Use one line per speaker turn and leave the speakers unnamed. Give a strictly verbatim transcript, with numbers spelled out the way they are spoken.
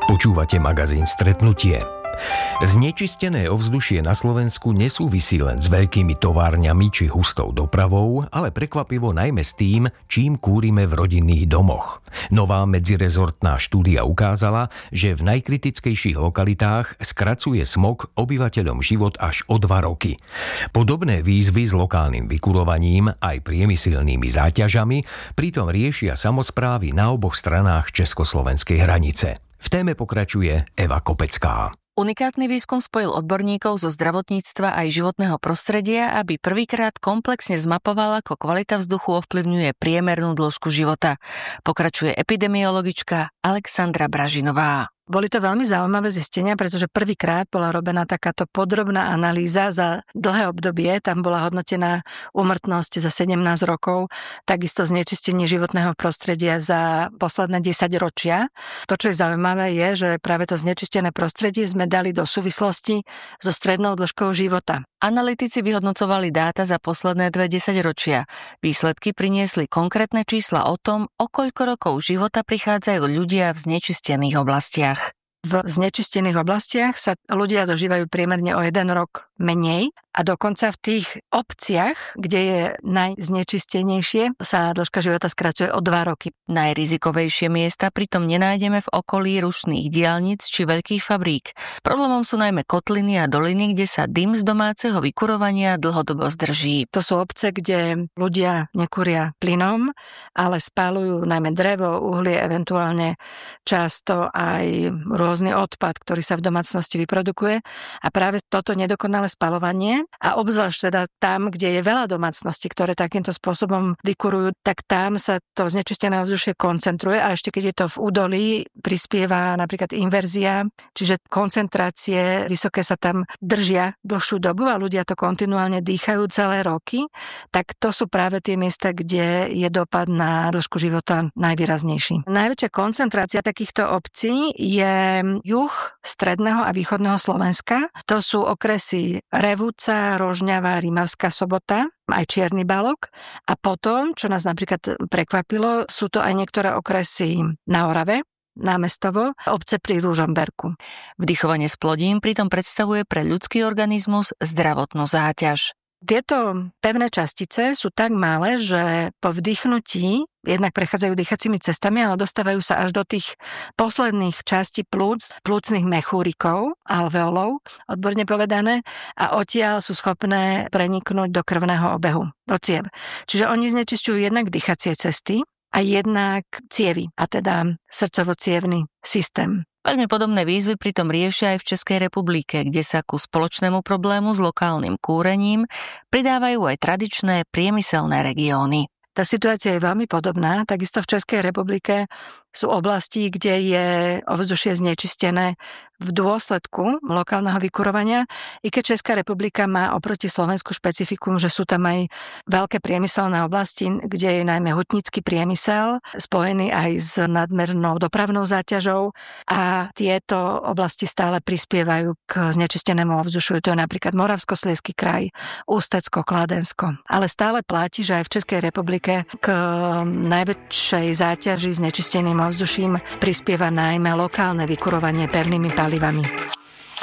Počúvate magazín Stretnutie. Znečistené ovzdušie na Slovensku nesúvisí len s veľkými továrňami či hustou dopravou, ale prekvapivo najmä s tým, čím kúrime v rodinných domoch. Nová medzirezortná štúdia ukázala, že v najkritickejších lokalitách skracuje smog obyvateľom život až o dva roky. Podobné výzvy s lokálnym vykurovaním aj priemyselnými záťažami pritom riešia samosprávy na oboch stranách československej hranice. V téme pokračuje Eva Kopecká.
Unikátny výskum spojil odborníkov zo zdravotníctva aj životného prostredia, aby prvýkrát komplexne zmapoval, ako kvalita vzduchu ovplyvňuje priemernú dĺžku života. Pokračuje epidemiologička Alexandra Bražinová.
Boli to veľmi zaujímavé zistenia, pretože prvýkrát bola robená takáto podrobná analýza za dlhé obdobie. Tam bola hodnotená úmrtnosť za sedemnásť rokov, takisto znečistenie životného prostredia za posledné desať ročia. To, čo je zaujímavé, je, že práve to znečistené prostredie sme dali do súvislosti so strednou dĺžkou života.
Analytici vyhodnocovali dáta za posledné dve desaťročia. Výsledky priniesli konkrétne čísla o tom, o koľko rokov života prichádzajú ľudia v znečistených oblastiach.
V znečistených oblastiach sa ľudia dožívajú priemerne o jeden rok menej a dokonca v tých obciach, kde je najznečistenejšie, sa dĺžka života skracuje o dva roky.
Najrizikovejšie miesta pritom nenájdeme v okolí rušných diaľnic či veľkých fabrík. Problémom sú najmä kotliny a doliny, kde sa dym z domáceho vykurovania dlhodobo zdrží.
To sú obce, kde ľudia nekúria plynom, ale spáľujú najmä drevo, uhlie, eventuálne často aj rôzny odpad, ktorý sa v domácnosti vyprodukuje. A práve toto nedokonalé spaľovanie, a obzvlášť teda tam, kde je veľa domácností, ktoré takýmto spôsobom vykurujú, tak tam sa to znečistené ovzdušie koncentruje a ešte keď je to v údolí, prispieva napríklad inverzia, čiže koncentrácie vysoké sa tam držia dlhšiu dobu a ľudia to kontinuálne dýchajú celé roky, tak to sú práve tie miesta, kde je dopad na dĺžku života najvýraznejší. Najväčšia koncentrácia takýchto obcí je juh stredného a východného Slovenska. To sú okresy Revúca, Rožňava, Rimavská Sobota, aj Čierny Balog. A potom, čo nás napríklad prekvapilo, sú to aj niektoré okresy na Orave, námestovo, obce pri Ružomberku.
Vdychovanie z plodín pritom predstavuje pre ľudský organizmus zdravotnú záťaž.
Tieto pevné častice sú tak malé, že po vdychnutí jednak prechádzajú dýchacími cestami, ale dostávajú sa až do tých posledných častí plúc, plúcnych mechúrikov, alveolov, odborne povedané, a odtiaľ sú schopné preniknúť do krvného obehu, do ciev. Čiže oni znečisťujú jednak dýchacie cesty a jednak cievy, a teda srdcovo-cievny systém.
Veľmi podobné výzvy pritom riešia aj v Českej republike, kde sa ku spoločnému problému s lokálnym kúrením pridávajú aj tradičné priemyselné regióny.
Tá situácia je veľmi podobná. Takisto v Českej republike sú oblasti, kde je ovzdušie znečistené v dôsledku lokálneho vykurovania. I keď Česká republika má oproti Slovensku špecifikum, že sú tam aj veľké priemyselné oblasti, kde je najmä hutnícky priemysel, spojený aj s nadmernou dopravnou záťažou a tieto oblasti stále prispievajú k znečistenému ovzdušiu. To je napríklad Moravskoslezský kraj, Ústecko, Kladensko. Ale stále platí, že aj v Českej republike k najväčšej záťaži znečisteným ovzduším prispieva najmä lokálne vykurovanie pevnými palivami.